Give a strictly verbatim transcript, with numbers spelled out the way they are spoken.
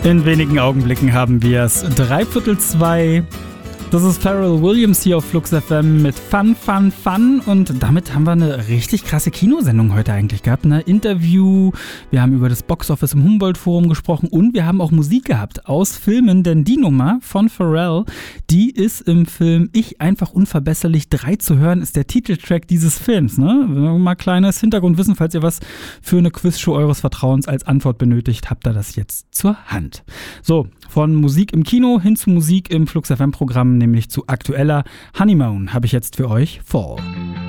In wenigen Augenblicken haben wir es. Dreiviertel zwei. Das ist Pharrell Williams hier auf Flux F M mit Fun, Fun, Fun. Und damit haben wir eine richtig krasse Kinosendung heute eigentlich gehabt. Ein Interview, wir haben über das Boxoffice im Humboldt-Forum gesprochen und wir haben auch Musik gehabt aus Filmen. Denn die Nummer von Pharrell, die ist im Film Ich einfach unverbesserlich drei zu hören, ist der Titeltrack dieses Films. Ne? Mal kleines Hintergrundwissen, falls ihr was für eine Quizshow eures Vertrauens als Antwort benötigt, habt ihr das jetzt zur Hand. So, von Musik im Kino hin zu Musik im Flux F M-Programm, nämlich zu aktueller Honeymoon, habe ich jetzt für euch Fall.